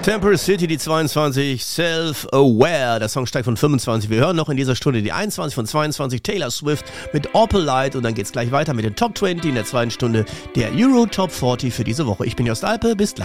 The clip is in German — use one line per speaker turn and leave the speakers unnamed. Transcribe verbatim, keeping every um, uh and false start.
Temporary City, die zweiundzwanzig, Self-Aware. Der Song steigt von fünfundzwanzig. Wir hören noch in dieser Stunde die einundzwanzig von zweiundzwanzig, Taylor Swift mit Opal Light. Und dann geht's gleich weiter mit den Top zwanzig in der zweiten Stunde der Euro Top vierzig für diese Woche. Ich bin Jost Alpe, bis gleich.